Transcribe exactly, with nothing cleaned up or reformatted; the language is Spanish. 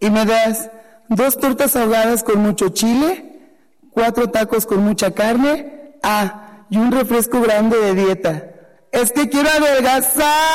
y me das dos tortas ahogadas con mucho chile, cuatro tacos con mucha carne, ah, y un refresco grande de dieta. Es que quiero adelgazar.